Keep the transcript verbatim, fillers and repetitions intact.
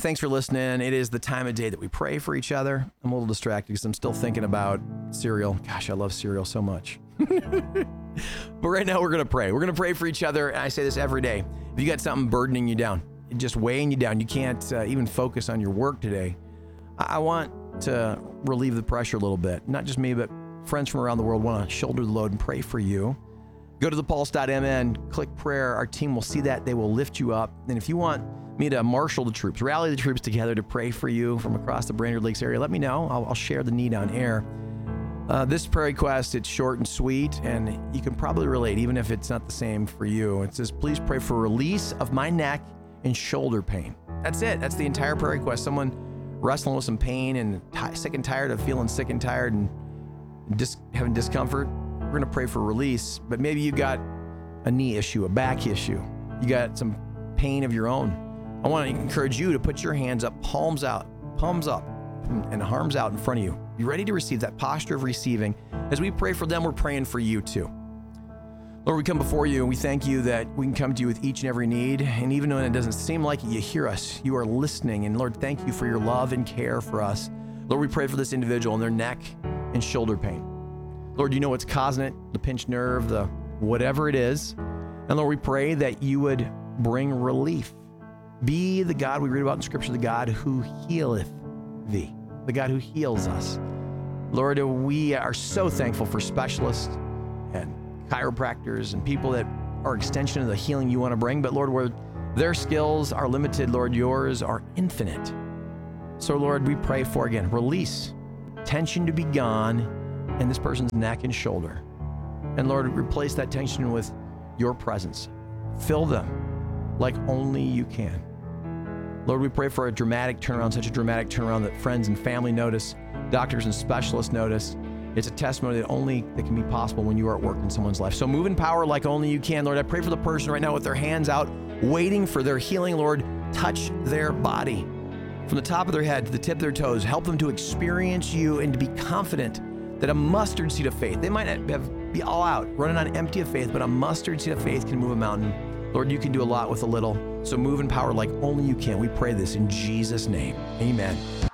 thanks for listening. It is the time of day that we pray for each other. I'm a little distracted because I'm still thinking about cereal. Gosh, I love cereal so much. But right now we're going to pray. We're going to pray for each other. And I say this every day. If you got something burdening you down, just weighing you down, you can't uh, even focus on your work today, I-, I want to relieve the pressure a little bit. Not just me, but friends from around the world want to shoulder the load and pray for you. Go to the pulse dot m n, click prayer. Our team will see that. They will lift you up. And if you want me to marshal the troops, rally the troops together to pray for you from across the Brainerd Lakes area, let me know. I'll, I'll share the need on air. Uh, this prayer request, it's short and sweet, and you can probably relate, even if it's not the same for you. It says, please pray for release of my neck and shoulder pain. That's it. That's the entire prayer request. Someone wrestling with some pain and t- sick and tired of feeling sick and tired and dis- having discomfort. We're going to pray for release, but maybe you got a knee issue, a back issue. You got some pain of your own. I want to encourage you to put your hands up, palms out, palms up, and arms out in front of you. Be ready to receive, that posture of receiving. As we pray for them, we're praying for you too. Lord, we come before you and we thank you that we can come to you with each and every need. And even when it doesn't seem like it, you hear us. You are listening. And Lord, thank you for your love and care for us. Lord, we pray for this individual and their neck and shoulder pain. Lord, you know what's causing it, the pinched nerve, the whatever it is. And Lord, we pray that you would bring relief. Be the God we read about in Scripture, the God who healeth thee, the God who heals us. Lord, we are so thankful for specialists and chiropractors and people that are extension of the healing you want to bring. But Lord, where their skills are limited, Lord, yours are infinite. So Lord, we pray for, again, release, tension to be gone in this person's neck and shoulder. And Lord, replace that tension with your presence. Fill them like only you can. Lord, we pray for a dramatic turnaround, such a dramatic turnaround that friends and family notice, doctors and specialists notice. It's a testimony that only that can be possible when you are at work in someone's life. So move in power like only you can. Lord, I pray for the person right now with their hands out, waiting for their healing. Lord, touch their body from the top of their head to the tip of their toes. Help them to experience you and to be confident that a mustard seed of faith, they might not have, be all out, running on empty of faith, but a mustard seed of faith can move a mountain. Lord, you can do a lot with a little. So move in power like only you can. We pray this in Jesus' name. Amen.